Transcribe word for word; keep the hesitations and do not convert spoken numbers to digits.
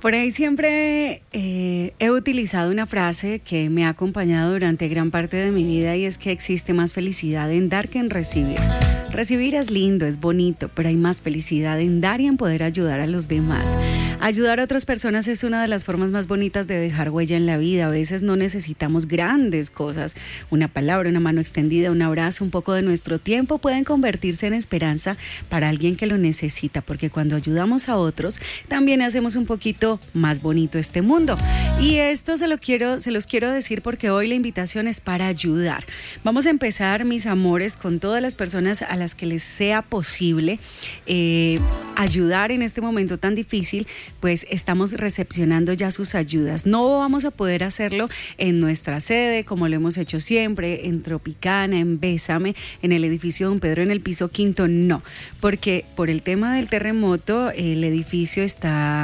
Por ahí siempre eh, he utilizado una frase que me ha acompañado durante gran parte de mi vida y es que existe más felicidad en dar que en recibir. Recibir es lindo, es bonito, pero hay más felicidad en dar y en poder ayudar a los demás. Ayudar a otras personas es una de las formas más bonitas de dejar huella en la vida. A veces no necesitamos grandes cosas. Una palabra, una mano extendida, un abrazo, un poco de nuestro tiempo pueden convertirse en esperanza para alguien que lo necesita, porque cuando ayudamos a otros, también hacemos un poquito más bonito este mundo. Y esto se lo quiero, se los quiero decir porque hoy la invitación es para ayudar. Vamos a empezar, mis amores, con todas las personas a las que les sea posible eh, ayudar en este momento tan difícil. Pues estamos recepcionando ya sus ayudas. No vamos a poder hacerlo en nuestra sede, como lo hemos hecho siempre, en Tropicana, en Bésame, en el edificio Don Pedro, en el piso quinto, no. Porque por el tema del terremoto, el edificio está